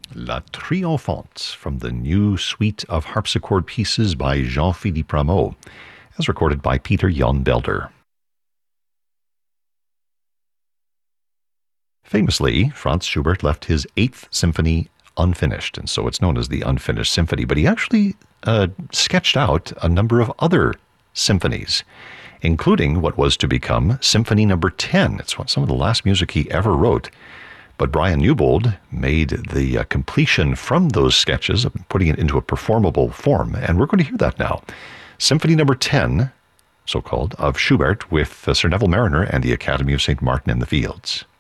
La Triomphante from the new suite of harpsichord pieces by Jean-Philippe Rameau, as recorded by Peter Jan Belder. Famously, Franz Schubert left his Eighth Symphony unfinished, and so it's known as the Unfinished Symphony, but he actually sketched out a number of other symphonies, including what was to become Symphony Number 10. It's some of the last music he ever wrote. But Brian Newbold made the completion from those sketches, putting it into a performable form, and we're going to hear that now. Symphony Number 10, so-called, of Schubert with Sir Neville Marriner and the Academy of St. Martin in the Fields.